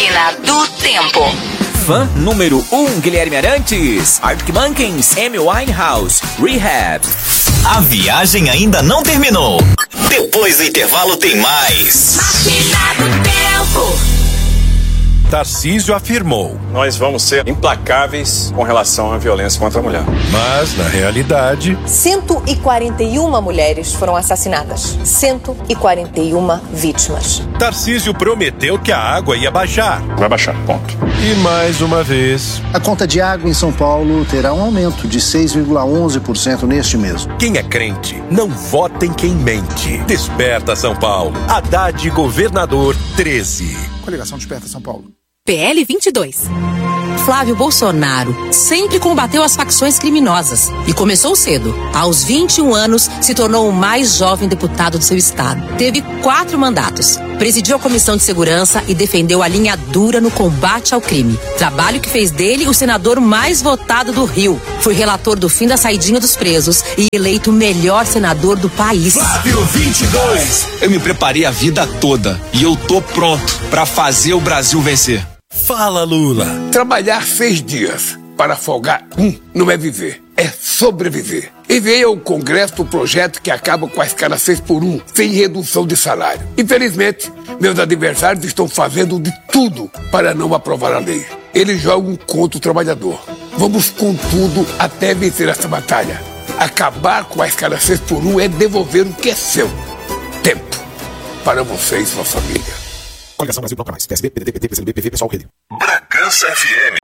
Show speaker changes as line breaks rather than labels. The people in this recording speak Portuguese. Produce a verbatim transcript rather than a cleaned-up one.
Máquina do Tempo.
Fã número um, Guilherme Arantes, Arctic Monkeys, Amy Winehouse, Rehab.
A viagem ainda não terminou. Depois do intervalo tem mais.
Máquina do Tempo.
Tarcísio afirmou:
nós vamos ser implacáveis com relação à violência contra a mulher.
Mas, na realidade,
cento e quarenta e uma mulheres foram assassinadas. cento e quarenta e uma vítimas.
Tarcísio prometeu que a água ia baixar.
Vai baixar, ponto.
E mais uma vez,
a conta de água em São Paulo terá um aumento de seis vírgula onze por cento neste mês.
Quem é crente, não vota em quem mente. Desperta São Paulo. Haddad Governador treze.
Coligação Desperta São Paulo.
P L vinte e dois. Flávio Bolsonaro sempre combateu as facções criminosas e começou cedo. Aos vinte e um anos, se tornou o mais jovem deputado do seu estado. Teve quatro mandatos. Presidiu a Comissão de Segurança e defendeu a linha dura no combate ao crime. Trabalho que fez dele o senador mais votado do Rio. Foi relator do fim da saidinha dos presos e eleito o melhor senador do país.
Flávio vinte e dois. Eu me preparei a vida toda e eu tô pronto pra fazer o Brasil vencer.
Fala, Lula.
Trabalhar seis dias para folgar um não é viver, é sobreviver. Enviei ao Congresso o projeto que acaba com a escala seis por um, sem redução de salário. Infelizmente, meus adversários estão fazendo de tudo para não aprovar a lei. Eles jogam contra o trabalhador. Vamos com tudo até vencer essa batalha. Acabar com a escala seis por um é devolver o que é seu. Tempo. Para você e sua família.
Coligação Brasil Bloco Mais. P S B, P D T, P T, P C M B, P V, Pessoal, Rede.
Bragança F M.